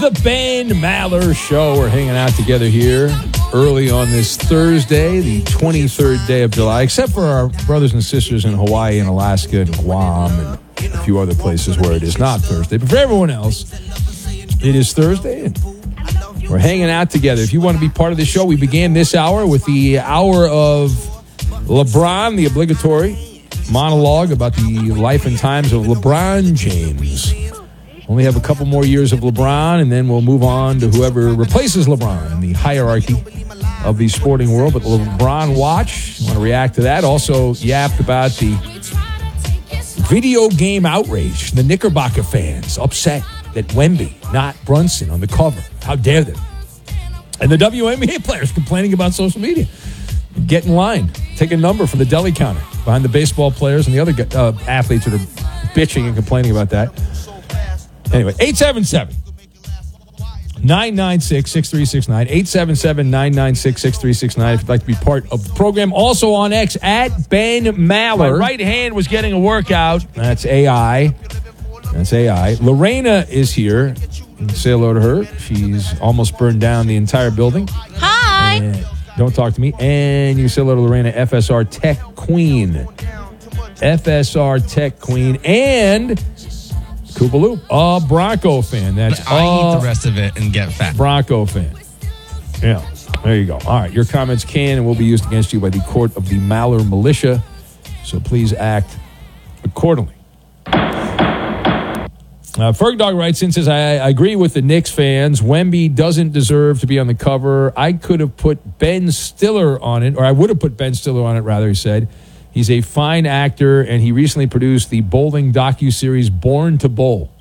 the Ben Maller Show. We're hanging out together here early on this Thursday, the 23rd day of July, except for our brothers and sisters in Hawaii and Alaska and Guam and a few other places where it is not Thursday. But for everyone else, it is Thursday, and we're hanging out together. If you want to be part of the show, we began this hour with the hour of LeBron, the obligatory monologue about the life and times of LeBron James. Only have a couple more years of LeBron, and then we'll move on to whoever replaces LeBron in the hierarchy of the sporting world. But the LeBron watch, you want to react to that. Also yapped about the video game outrage. The Knickerbocker fans upset that Wemby, not Brunson, on the cover. How dare they? And the WNBA players complaining about social media. Get in line. Take a number from the deli counter behind the baseball players and the other athletes that are bitching and complaining about that. Anyway, 877-996-6369. 877-996-6369 if you'd like to be part of the program. Also on X, at Ben Maller. My right hand was getting a workout. That's AI. Lorena is here. Say hello to her. She's almost burned down the entire building. Hi. And don't talk to me. And you say hello to Lorena, FSR Tech Queen. FSR Tech Queen. And Koopaloo, a Bronco fan. That's I eat the rest of it and get fat. Bronco fan. Yeah, there you go. All right, your comments can and will be used against you by the court of the Maller Militia, so please act accordingly. Fergdog writes in, says, I agree with the Knicks fans. Wemby doesn't deserve to be on the cover. I could have put Ben Stiller on it, or I would have put Ben Stiller on it, rather, he said. He's a fine actor, and he recently produced the bowling docuseries Born to Bowl.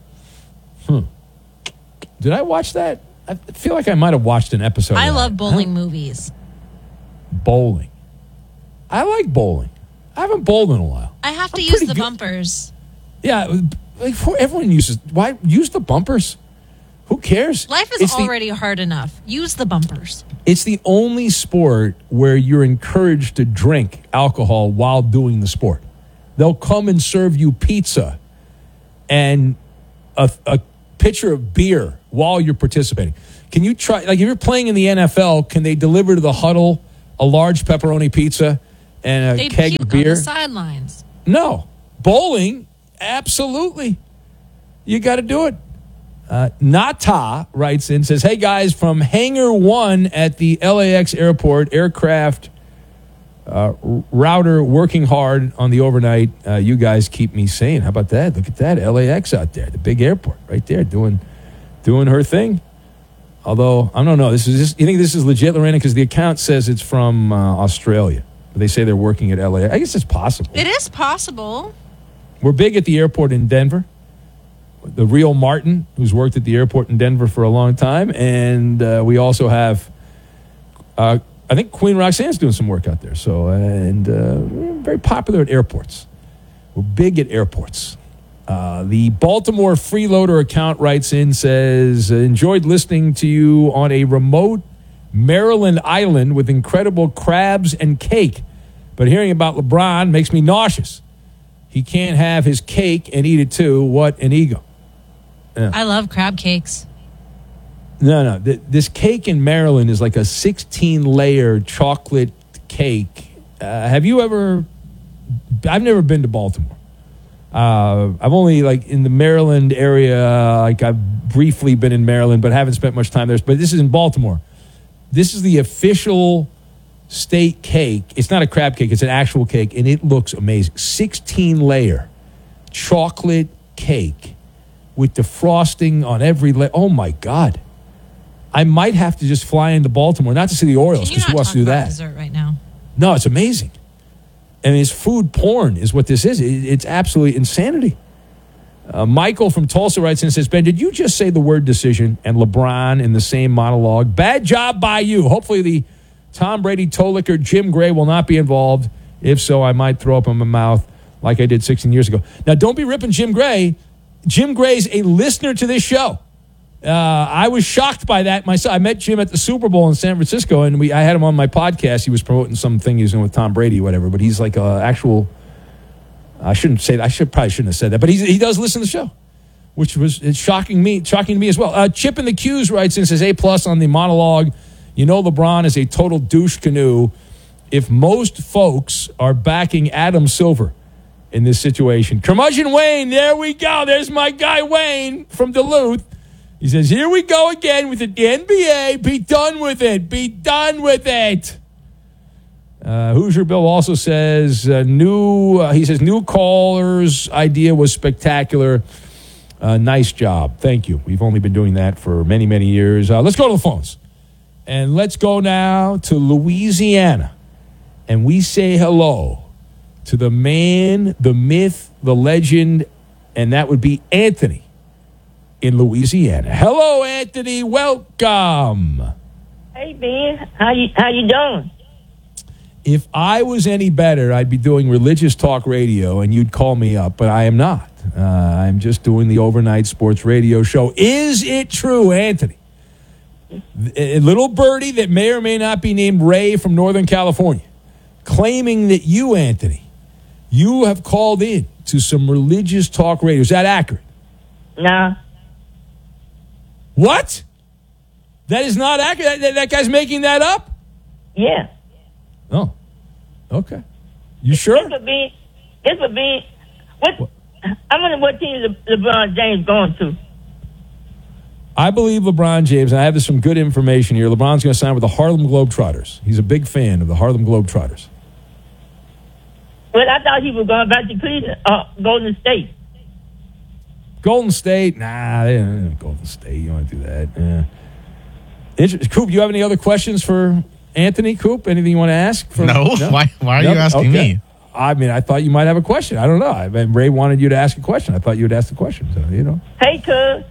Did I watch that? I feel like I might have watched an episode. I love bowling movies. Bowling. I like bowling. I haven't bowled in a while. I have to use the bumpers. Yeah, everyone uses. Why use the bumpers? Who cares? Life is already hard enough. Use the bumpers. It's the only sport where you're encouraged to drink alcohol while doing the sport. They'll come and serve you pizza and a pitcher of beer while you're participating. Can you try, like if you're playing in the NFL, can they deliver to the huddle a large pepperoni pizza and a keg of beer? On the sidelines. No. Bowling, absolutely. You got to do it. Nata writes in, says, hey guys, from Hangar 1 at the LAX airport, aircraft router working hard on the overnight. You guys keep me sane. How about that? Look at that. LAX out there, the big airport right there doing her thing. Although, I don't know. You think this is legit, Lorena? Because the account says it's from Australia. They say they're working at LA. I guess it's possible. It is possible. We're big at the airport in Denver. The real Martin, who's worked at the airport in Denver for a long time. And we also have, I think Queen Roxanne's doing some work out there. So, we're very popular at airports. We're big at airports. The Baltimore Freeloader account writes in, says, enjoyed listening to you on a remote Maryland island with incredible crabs and cake. But hearing about LeBron makes me nauseous. He can't have his cake and eat it too. What an ego. Yeah. I love crab cakes. No. This cake in Maryland is like a 16-layer chocolate cake. Have you ever... I've never been to Baltimore. I've only, like, in the Maryland area, like, I've briefly been in Maryland, but haven't spent much time there. But this is in Baltimore. This is the official state cake. It's not a crab cake. It's an actual cake, and it looks amazing. 16-layer chocolate cake with the frosting on every layer. Oh, my God. I might have to just fly into Baltimore, not to see the Orioles, because who wants to do that? Dessert right now? No, it's amazing. I mean, it's food porn is what this is. It's absolutely insanity. Michael from Tulsa writes in and says, Ben, did you just say the word decision and LeBron in the same monologue? Bad job by you. Hopefully the Tom Brady, toe licker, Jim Gray will not be involved. If so, I might throw up in my mouth like I did 16 years ago. Now, don't be ripping Jim Gray. Jim Gray's a listener to this show. I was shocked by that myself. I met Jim at the Super Bowl in San Francisco, and I had him on my podcast. He was promoting something he was doing with Tom Brady or whatever, but he's like an actual... I shouldn't say that. Probably shouldn't have said that, but he does listen to the show. which was it's shocking to me as well. Chip in the Q's writes and says A+ on the monologue. You know LeBron is a total douche canoe. If most folks are backing Adam Silver in this situation. Curmudgeon Wayne, there we go. There's my guy Wayne from Duluth. He says, here we go again with the NBA. Be done with it. Be done with it. Hoosier Bill also says, new caller's idea was spectacular. Nice job. Thank you. We've only been doing that for many, many years. Let's go to the phones. And let's go now to Louisiana. And we say hello to the man, the myth, the legend, and that would be Anthony in Louisiana. Hello, Anthony. Welcome. Hey, Ben. How you doing? If I was any better, I'd be doing religious talk radio, and you'd call me up, but I am not. I'm just doing the overnight sports radio show. Is it true, Anthony? A little birdie that may or may not be named Ray from Northern California, claiming that you, Anthony, you have called in to some religious talk radio. Is that accurate? No. What? That is not accurate? That guy's making that up? Yeah. Oh, okay. You sure? This would be. I wonder what team is LeBron James going to. I believe LeBron James, and I have some good information here. LeBron's going to sign with the Harlem Globetrotters. He's a big fan of the Harlem Globetrotters. Well, I thought he was going back to Cleveland, Golden State. Golden State? Nah, Golden State. You want to do that? Yeah. Coop, you have any other questions for Anthony? Coop, anything you want to ask? No. Why are you asking me? I mean, I thought you might have a question. I don't know. I mean, Ray wanted you to ask a question. I thought you would ask the question. So, you know. Hey, cuz.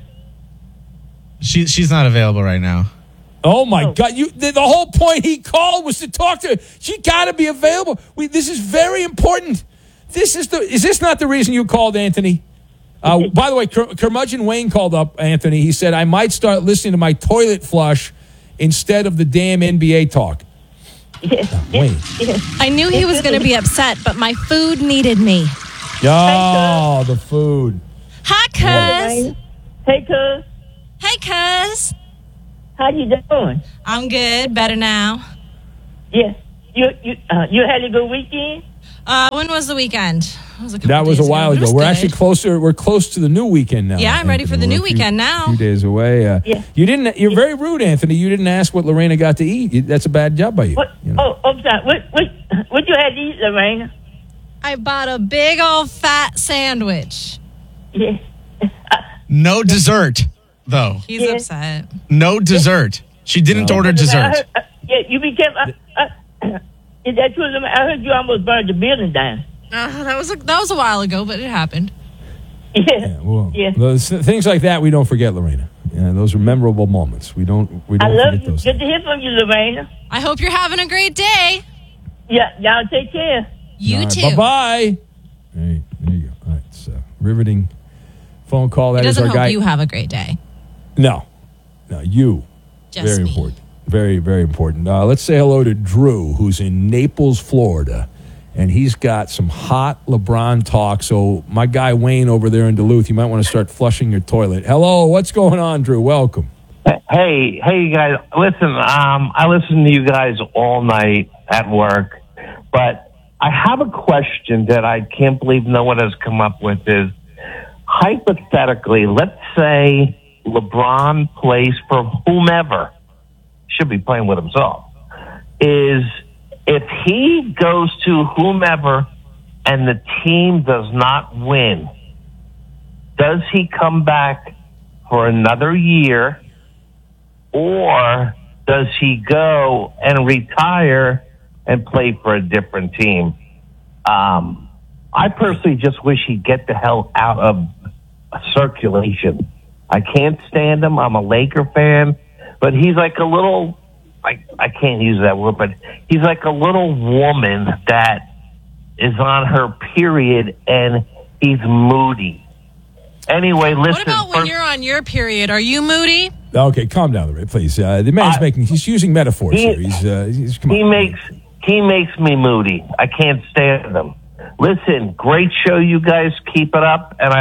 She's not available right now. Oh my God! The whole point he called was to talk to her. She got to be available. This is very important. Is this not the reason you called, Anthony? By the way, Curmudgeon Wayne called up Anthony. He said, I might start listening to my toilet flush instead of the damn NBA talk. Wayne. I knew he was going to be upset, but my food needed me. Oh, the food. Hi, cuz. Hey, cuz. Hey, cuz. How you doing? I'm good. Better now. Yeah. You had a good weekend? When was the weekend? That was a while ago. We're actually closer. We're close to the new weekend now. Yeah, I'm ready for the new weekend now. A few days away. Yeah. You're very rude, Anthony. You didn't ask what Lorena got to eat. That's a bad job by you. You know? I'm sorry. What you had to eat, Lorena? I bought a big old fat sandwich. Yeah. No dessert, though. He's upset. No dessert. She didn't order dessert. You be careful. Is that true? I heard you almost burned the building down. That was a while ago, but it happened. Yeah. Those things like that we don't forget, Lorena. Yeah, those are memorable moments. We don't I love forget you. those. Good to hear from you, Lorena. I hope you're having a great day. Yeah, y'all take care. You too. Bye-bye. Hey, there you go. All right, so riveting phone call. That He is doesn't our hope guy. you have a great day. No, you. Just very me. important. Very, very important. Let's say hello to Drew, who's in Naples, Florida, and he's got some hot LeBron talk. So my guy Wayne over there in Duluth, you might want to start flushing your toilet. Hello, what's going on, Drew? Welcome. Hey, you guys. Listen, I listen to you guys all night at work, but I have a question that I can't believe no one has come up with is, hypothetically, let's say LeBron plays for whomever, should be playing with himself, is if he goes to whomever and the team does not win, does he come back for another year, or does he go and retire and play for a different team? I personally just wish he'd get the hell out of circulation. I can't stand him. I'm a Laker fan, but he's like a little, I can't use that word, but he's like a little woman that is on her period and he's moody. Anyway, listen. What about when you're on your period? Are you moody? Okay, calm down, Ray, please. The man's he's using metaphors here. Come on. He makes me moody. I can't stand him. Listen, great show, you guys. Keep it up. And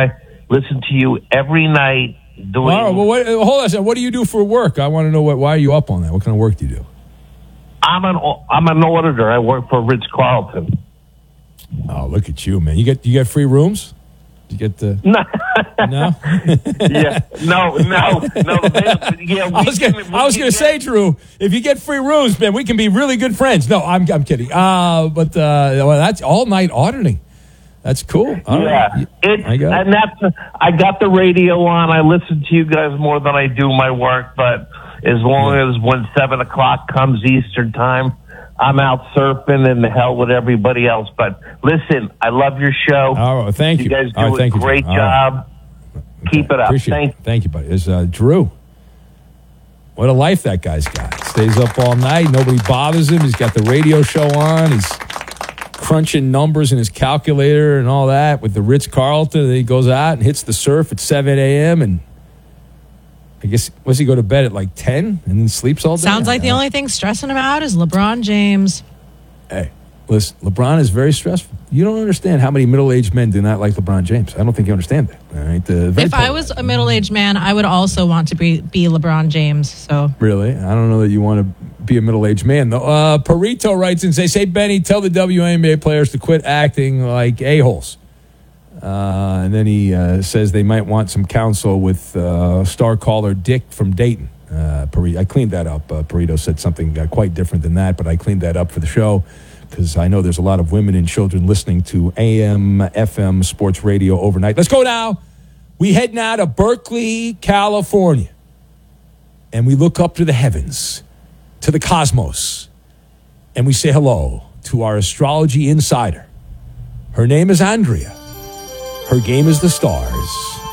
Listen to you every night doing. All right, well, hold on a second. What do you do for work? I want to know why are you up on that? What kind of work do you do? I'm an auditor. I work for Ritz-Carlton. Oh, look at you, man! You get free rooms? You get the No. no? Yeah, no. Yeah, I was gonna say, Drew, if you get free rooms, man, we can be really good friends. No, I'm kidding. But that's all night auditing. That's cool. All right. I got the radio on. I listen to you guys more than I do my work, but as long as when 7 o'clock comes Eastern time, I'm out surfing and the hell with everybody else. But listen, I love your show. Oh, thank you. You guys do a great job. Keep it up. Thank you, buddy. It's Drew. What a life that guy's got. Stays up all night. Nobody bothers him. He's got the radio show on. He's crunching numbers in his calculator and all that with the Ritz-Carlton. Then he goes out and hits the surf at 7 a.m. and I guess, does he go to bed at like 10 and then sleeps all day? Sounds like the only thing stressing him out is LeBron James. Hey, listen, LeBron is very stressful. You don't understand how many middle-aged men do not like LeBron James. I don't think you understand that. All right? If I was a middle-aged man, I would also want to be LeBron James. So really? I don't know that you want to be a middle-aged man, though. Perito writes and says, "Hey, Benny, tell the WNBA players to quit acting like a-holes." And then he says they might want some counsel with star caller Dick from Dayton. I cleaned that up. Perito said something quite different than that, but I cleaned that up for the show because I know there's a lot of women and children listening to AM, FM sports radio overnight. Let's go now. We head now to Berkeley, California, and we look up to the heavens, to the cosmos, and we say hello to our astrology insider. Her name is Andrea. Her game is the stars.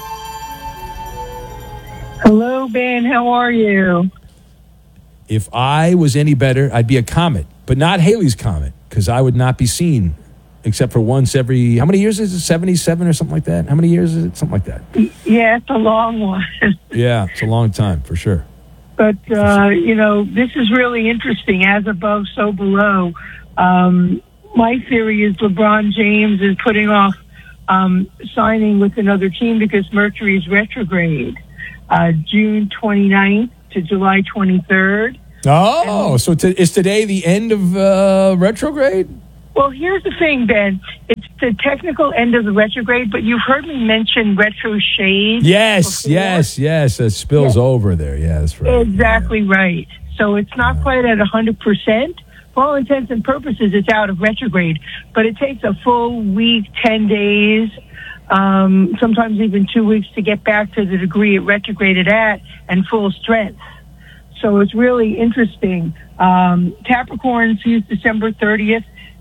Hello, Ben. How are you? If I was any better, I'd be a comet, but not Halley's Comet, because I would not be seen except for once every, how many years is it? 77 or something like that? How many years is it? Something like that. Yeah, it's a long one. Yeah, it's a long time, for sure. But, this is really interesting. As above, so below. My theory is LeBron James is putting off signing with another team because Mercury is retrograde, June 29th to July 23rd. Oh, so is today the end of retrograde? Well, here's the thing, Ben. It's the technical end of the retrograde, but you've heard me mention retro shade. Yes. It spills Yes. over there. Yeah, that's right. Exactly right. So it's not quite at 100%. For all intents and purposes, it's out of retrograde. But it takes a full week, 10 days, sometimes even 2 weeks to get back to the degree it retrograded at and full strength. So it's really interesting. Capricorn sees December 30th,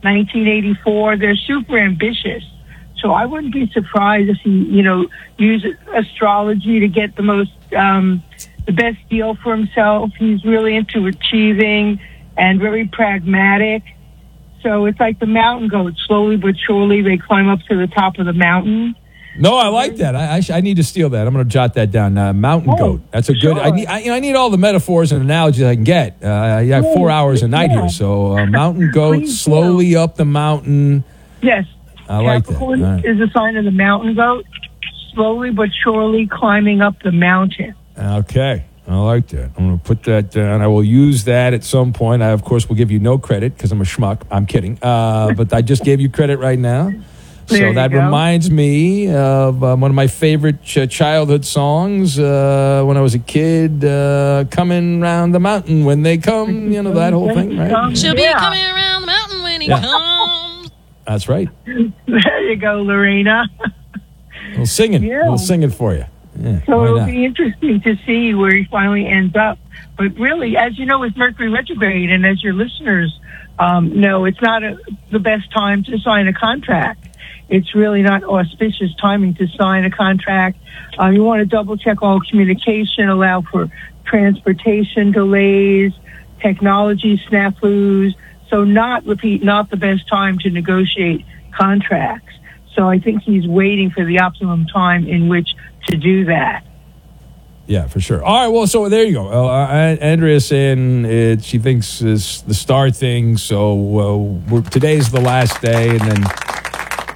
1984. They're super ambitious. So I wouldn't be surprised if he, uses astrology to get the best deal for himself. He's really into achieving and very pragmatic. So it's like the mountain goat. Slowly but surely, they climb up to the top of the mountain. No, I like that. I need to steal that. I'm going to jot that down. Mountain goat. That's a good. Sure. I need all the metaphors and analogies I can get. I have 4 hours a night here, so mountain goat, Please slowly up the mountain. Yes. I like that. Capricorn All right. is a sign of the mountain goat, slowly but surely climbing up the mountain. Okay, I like that. I'm going to put that down. I will use that at some point. I, of course, will give you no credit because I'm a schmuck. I'm kidding. But I just gave you credit right now. There So you that go. reminds me of one of my favorite childhood songs when I was a kid, Coming Round the Mountain When They Come, that whole thing, right? she'll Yeah. be coming around the mountain when he comes. That's right. There you go, Lorena. A little singing. Yeah. A little singing for you. Yeah, So why it'll not? be interesting to see where he finally ends up. But really, as you know, with Mercury retrograde, and as your listeners know, it's not the best time to sign a contract. It's really not auspicious timing to sign a contract. You want to double check all communication, allow for transportation delays, technology snafus. So not the best time to negotiate contracts. So I think he's waiting for the optimum time in which to do that. Yeah, for sure. All right, well, so there you go. Andrea's saying she thinks it's the star thing, so today's the last day, and then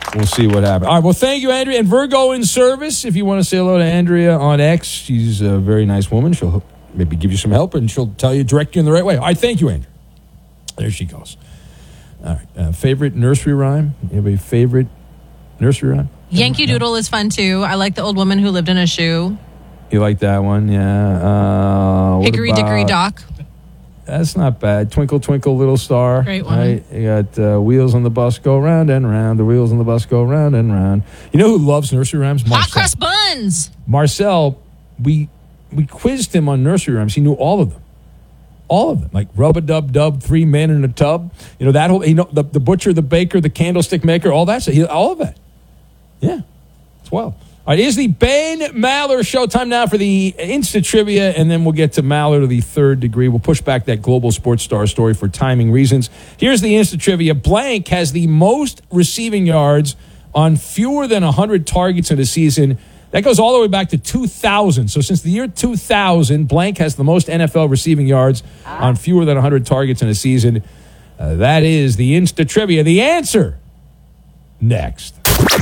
we'll see what happens. All right, well, thank you, Andrea. And Virgo in service, if you want to say hello to Andrea on X, she's a very nice woman. She'll maybe give you some help, and she'll tell you, direct you in the right way. All right, thank you, Andrea. There she goes. All right, favorite nursery rhyme? You have a favorite nursery rhyme? Yankee Doodle is fun, too. I like the old woman who lived in a shoe. You like that one? Yeah. Hickory Dickory Dock. That's not bad. Twinkle, twinkle, little star. Great one. Right? You got wheels on the bus go round and round. The wheels on the bus go round and round. You know who loves nursery rhymes? Marcel. Hot cross buns. Marcel, we quizzed him on nursery rhymes. He knew all of them. All of them. Like rub-a-dub-dub, 3 men in a tub. You know, that whole, the butcher, the baker, the candlestick maker, all that stuff. All of that. Yeah. It's wild. All right, it is the Bane Maller Show. Time now for the Insta Trivia, and then we'll get to Maller to the third degree. We'll push back that global sports star story for timing reasons. Here's the Insta Trivia. Blank has the most receiving yards on fewer than 100 targets in a season. That goes all the way back to 2000. So since the year 2000, Blank has the most NFL receiving yards on fewer than 100 targets in a season. That is the Insta Trivia. The answer next.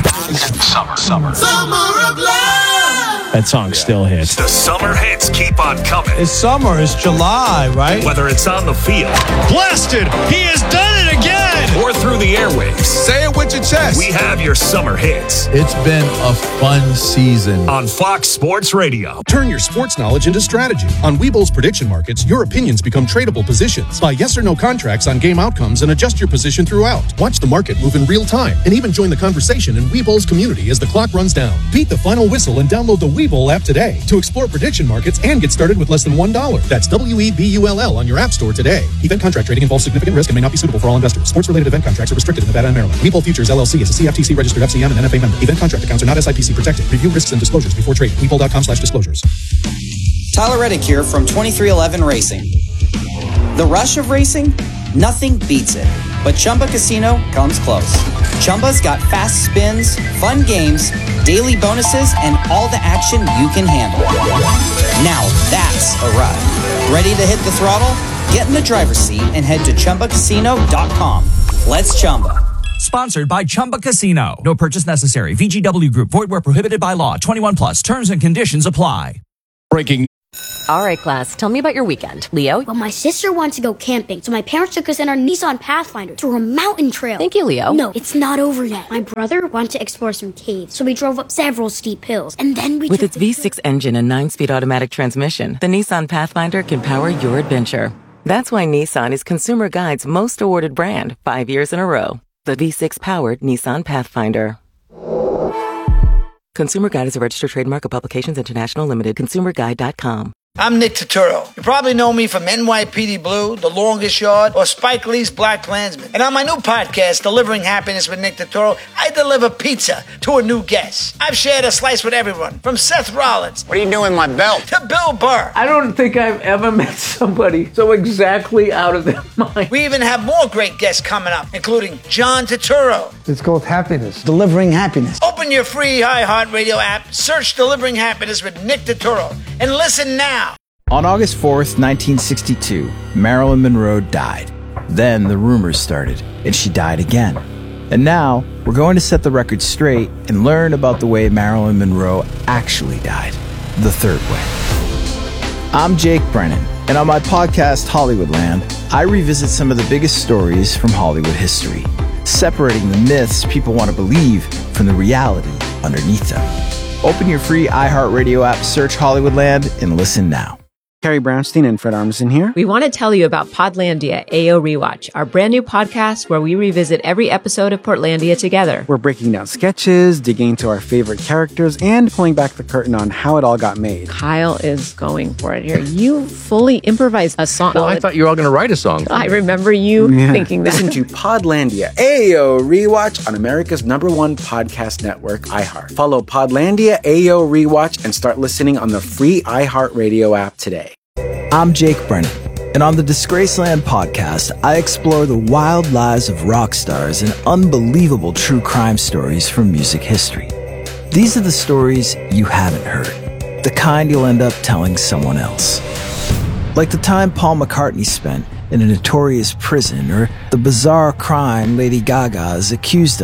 Summer of love. That song still hits. The summer hits keep on coming. It's summer. It's July, right? Whether it's on the field. Blasted! He has done it again! Or through the airwaves. Say it with your chest. We have your summer hits. It's been a fun season. On Fox Sports Radio. Turn your sports knowledge into strategy. On Webull's prediction markets, your opinions become tradable positions. Buy yes or no contracts on game outcomes and adjust your position throughout. Watch the market move in real time and even join the conversation in Webull's community as the clock runs down. Beat the final whistle and download the Webull app today to explore prediction markets and get started with less than $1. That's WEBULL on your app store today. Event contract trading involves significant risk and may not be suitable for all investors. Sports-related event contracts are restricted in Nevada and Maryland. Webull Futures LLC is a CFTC registered FCM and NFA member. Event contract accounts are not SIPC protected. Review risks and disclosures before trading. Webull.com/disclosures. Tyler Reddick here from 23XI Racing. The rush of racing? Nothing beats it. But Chumba Casino comes close. Chumba's got fast spins, fun games, daily bonuses, and all the action you can handle. Now that's a ride. Ready to hit the throttle? Get in the driver's seat and head to ChumbaCasino.com. Let's Chumba. Sponsored by Chumba Casino. No purchase necessary. VGW Group. Void where prohibited by law. 21 plus. Terms and conditions apply. Breaking. All right, class. Tell me about your weekend. Leo? Well, my sister wants to go camping, so my parents took us in our Nissan Pathfinder through a mountain trail. Thank you, Leo. No, it's not over yet. My brother wanted to explore some caves, so we drove up several steep hills, and then we With its V6 engine and 9-speed automatic transmission, the Nissan Pathfinder can power your adventure. That's why Nissan is Consumer Guide's most awarded brand 5 years in a row. The V6-powered Nissan Pathfinder. Consumer Guide is a registered trademark of Publications International Limited. ConsumerGuide.com. I'm Nick Turturro. You probably know me from NYPD Blue, The Longest Yard, or Spike Lee's Black Klansman. And on my new podcast, Delivering Happiness with Nick Turturro, I deliver pizza to a new guest. I've shared a slice with everyone, from Seth Rollins. What are you doing with my belt? To Bill Burr. I don't think I've ever met somebody so exactly out of their mind. We even have more great guests coming up, including John Turturro. It's called Happiness. Delivering Happiness. Open your free iHeartRadio app, search Delivering Happiness with Nick Turturro, and listen now. On August 4th, 1962, Marilyn Monroe died. Then the rumors started, and she died again. And now, we're going to set the record straight and learn about the way Marilyn Monroe actually died. The third way. I'm Jake Brennan, and on my podcast, Hollywoodland, I revisit some of the biggest stories from Hollywood history, separating the myths people want to believe from the reality underneath them. Open your free iHeartRadio app, search Hollywoodland, and listen now. Carrie Brownstein and Fred Armisen here. We want to tell you about Podlandia AO Rewatch, our brand new podcast where we revisit every episode of Portlandia together. We're breaking down sketches, digging into our favorite characters, and pulling back the curtain on how it all got made. Kyle is going for it here. You fully improvised a song. Well, I thought you were all going to write a song. I remember you thinking that. Listen to Podlandia AO Rewatch on America's #1 podcast network, iHeart. Follow Podlandia AO Rewatch and start listening on the free iHeartRadio app today. I'm Jake Brennan, and on the Disgraceland podcast, I explore the wild lives of rock stars and unbelievable true crime stories from music history. These are the stories you haven't heard, the kind you'll end up telling someone else. Like the time Paul McCartney spent in a notorious prison, or the bizarre crime Lady Gaga is accused of.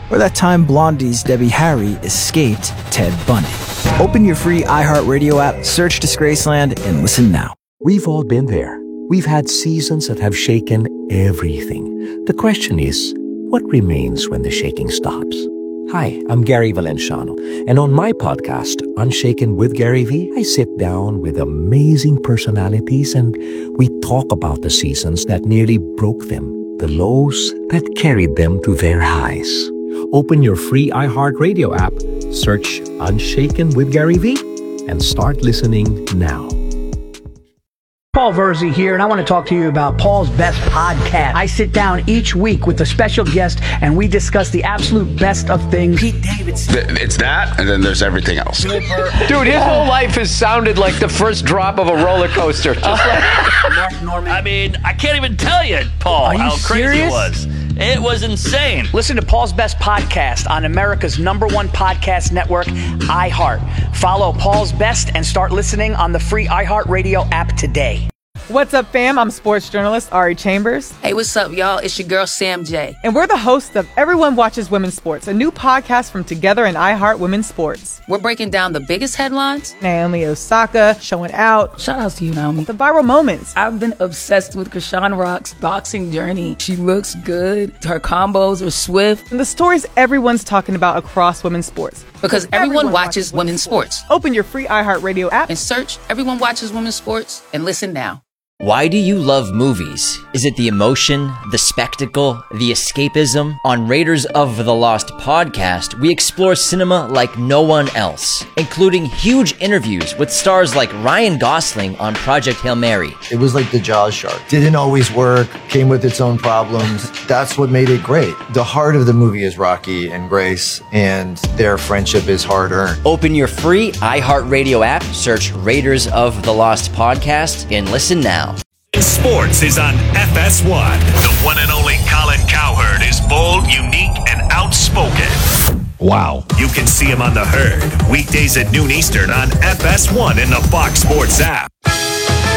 Or that time Blondie's Debbie Harry escaped Ted Bundy. Open your free iHeartRadio app, search Disgraceland, and listen now. We've all been there. We've had seasons that have shaken everything. The question is, what remains when the shaking stops? Hi, I'm Gary Valenciano, and on my podcast, Unshaken with Gary V, I sit down with amazing personalities and we talk about the seasons that nearly broke them, the lows that carried them to their highs. Open your free iHeartRadio app, search Unshaken with Gary V, and start listening now. Paul Verzi here, and I want to talk to you about Paul's Best Podcast. I sit down each week with a special guest, and we discuss the absolute best of things. Pete Davidson. It's that, and then there's everything else. Dude, his whole life has sounded like the first drop of a roller coaster. Just like Mark Norman. I mean, I can't even tell you, Paul, how crazy it was. It was insane. Listen to Paul's Best Podcast on America's #1 podcast network, iHeart. Follow Paul's Best and start listening on the free iHeartRadio app today. What's up, fam? I'm sports journalist Ari Chambers. Hey, what's up, y'all? It's your girl, Sam J. And we're the hosts of Everyone Watches Women's Sports, a new podcast from Together and iHeart Women's Sports. We're breaking down the biggest headlines. Naomi Osaka showing out. Shout out to you, Naomi. The viral moments. I've been obsessed with Krishan Rock's boxing journey. She looks good. Her combos are swift. And the stories everyone's talking about across women's sports. Because everyone watches women's sports. Open your free iHeartRadio app and search Everyone Watches Women's Sports and listen now. Why do you love movies? Is it the emotion, the spectacle, the escapism? On Raiders of the Lost podcast, we explore cinema like no one else, including huge interviews with stars like Ryan Gosling on Project Hail Mary. It was like the Jaws shark. Didn't always work, came with its own problems. That's what made it great. The heart of the movie is Rocky and Grace, and their friendship is hard-earned. Open your free iHeartRadio app, search Raiders of the Lost podcast, and listen now. Sports is on FS1. The one and only Colin Cowherd is bold, unique, and outspoken. Wow. You can see him on The Herd, weekdays at noon Eastern on FS1 in the Fox Sports app.